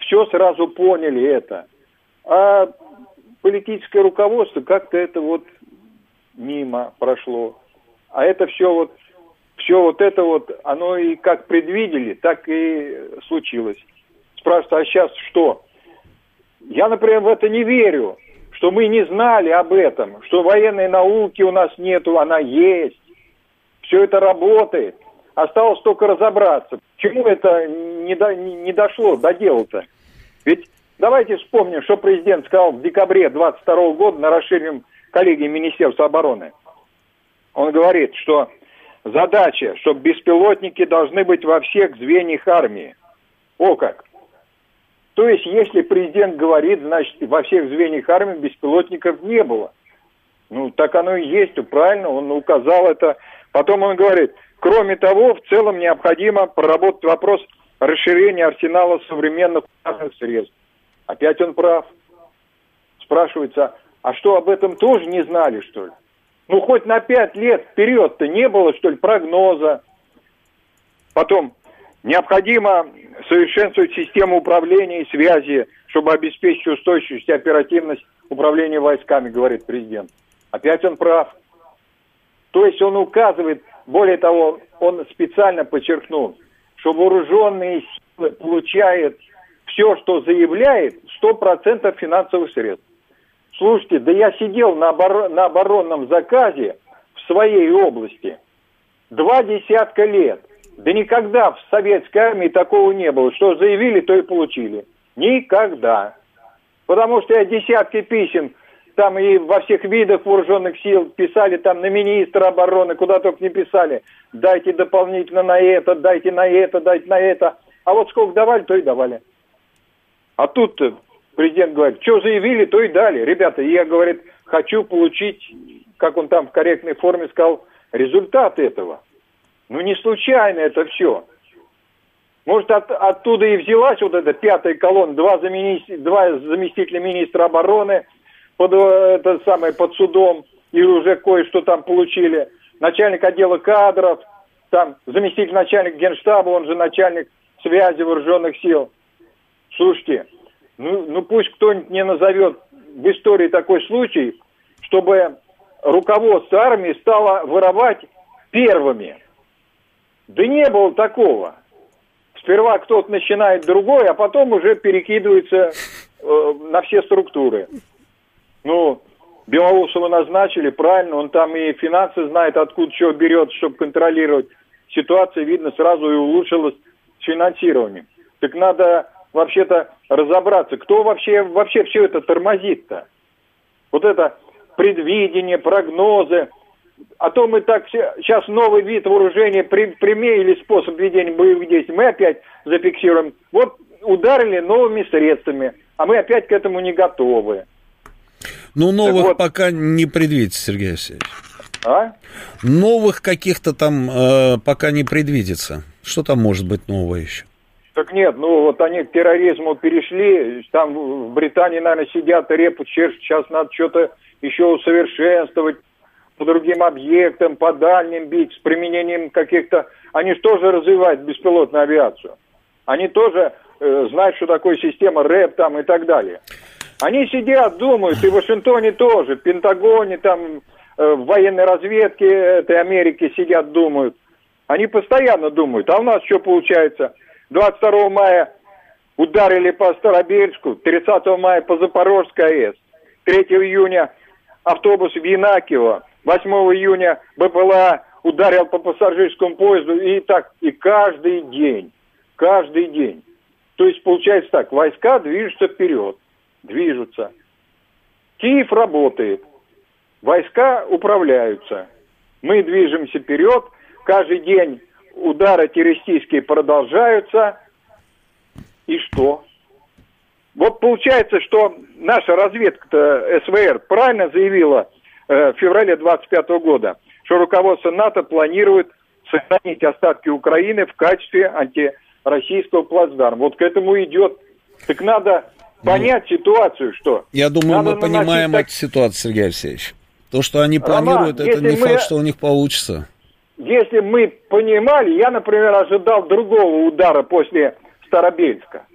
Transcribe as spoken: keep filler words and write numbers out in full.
все сразу поняли это. А политическое руководство как-то это вот мимо прошло. А это все вот, все вот это вот, оно и как предвидели, так и случилось. Спрашивают, а сейчас что? Я, например, в это не верю, что мы не знали об этом, что военной науки у нас нету, она есть. Все это работает. Осталось только разобраться. Почему это не, до, не дошло до дела-то? Ведь давайте вспомним, что президент сказал в декабре двадцать второго года на расширенном коллегии Министерства обороны. Он говорит, что задача, чтобы беспилотники должны быть во всех звеньях армии. О как! То есть, если президент говорит, значит, во всех звеньях армии беспилотников не было. Ну, так оно и есть, правильно, он указал это. Потом он говорит, кроме того, в целом необходимо проработать вопрос расширения арсенала современных ударных средств. Опять он прав. Спрашивается, а что, об этом тоже не знали, что ли? Ну, хоть на пять лет вперед-то не было, что ли, прогноза. Потом, необходимо совершенствовать систему управления и связи, чтобы обеспечить устойчивость и оперативность управления войсками, говорит президент. Опять он прав. То есть он указывает, более того, он специально подчеркнул, что вооруженные силы получают все, что заявляет, сто процентов финансовых средств. Слушайте, да я сидел на, обор... на оборонном заказе в своей области два десятка лет. Да никогда в советской армии такого не было. Что заявили, то и получили. Никогда. Потому что я десятки писем там и во всех видах вооруженных сил писали, там на министра обороны, куда только не писали. Дайте дополнительно на это, дайте на это, дайте на это. А вот сколько давали, то и давали. А тут президент говорит, что заявили, то и дали. Ребята, я, говорит, хочу получить, как он там в корректной форме сказал, результат этого. Ну, не случайно это все. Может, от, оттуда и взялась вот эта пятая колонна, два, замени, два заместителя министра обороны под, это самое, под судом, и уже кое-что там получили. Начальник отдела кадров, там заместитель начальника генштаба, он же начальник связи вооруженных сил. Слушайте, ну, ну пусть кто-нибудь мне назовет в истории такой случай, чтобы руководство армии стало воровать первыми. Да не было такого. Сперва кто-то начинает другой, а потом уже перекидывается э, на все структуры. Ну, Белоусова назначили, правильно, он там и финансы знает, откуда чего берет, чтобы контролировать. Ситуация, видно, сразу и улучшилась с финансированием. Так надо вообще-то разобраться, кто вообще, вообще все это тормозит-то. Вот это предвидение, прогнозы. А то мы так сейчас новый вид вооружения примерили способ ведения боевых действий. Мы опять зафиксируем. Вот ударили новыми средствами, а мы опять к этому не готовы. Ну, новых вот, пока не предвидится, Сергей Алексеевич. А? Новых каких-то там э, пока не предвидится. Что там может быть новое еще? Так нет, ну вот они к терроризму перешли, там в Британии, наверное, сидят и репу чешут, сейчас надо что-то еще усовершенствовать, по другим объектам, по дальним бить, с применением каких-то... Они же тоже развивают беспилотную авиацию. Они тоже э, знают, что такое система рэп там и так далее. Они сидят, думают, и в Вашингтоне тоже, в Пентагоне, там, э, в военной разведке этой Америки сидят, думают. Они постоянно думают. А у нас что получается? двадцать второго мая ударили по Старобельску, тридцатого мая по Запорожской АЭС, третьего июня автобус в Янакиево, восьмого июня БПЛА ударил по пассажирскому поезду, и так, и каждый день, каждый день. То есть получается так, войска движутся вперед, движутся. Киев работает, войска управляются. Мы движемся вперед, каждый день удары террористические продолжаются. И что? Вот получается, что наша разведка-то СВР правильно заявила э, в феврале двадцать пятого года, что руководство НАТО планирует сохранить остатки Украины в качестве антироссийского плацдарма. Вот к этому идет. Так надо понять ну, ситуацию, что... Я думаю, надо мы понимаем так... эту ситуацию, Сергей Алексеевич. То, что они Роман, планируют, это не мы... факт, что у них получится. Если мы понимали, я, например, ожидал другого удара после Старобельска.